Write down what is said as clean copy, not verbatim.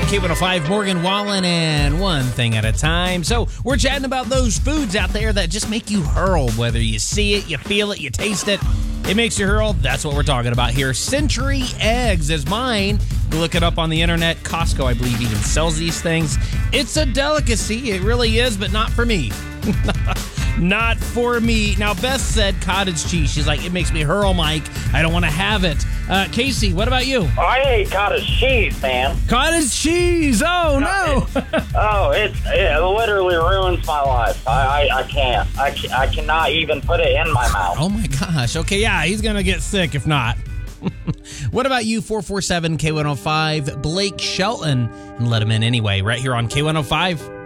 K105, Morgan Wallen, and One Thing at a Time. So we're chatting about those foods out there that just make you hurl, whether you see it, you feel it, you taste it. It makes you hurl. That's what we're talking about here. Century Eggs is mine. You look it up on the internet. Costco, I believe, even sells these things. It's a delicacy. It really is, but not for me. Not for me. Now, Beth said cottage cheese. She's like, it makes me hurl, Mike. I don't want to have it. Casey, what about you? I hate cottage cheese, man. Cottage cheese. Oh, no. It literally ruins my life. I can't. I cannot even put it in my mouth. Oh, my gosh. Okay, yeah, he's going to get sick if not. What about you, 447 K105, Blake Shelton? And let him in anyway, right here on K105.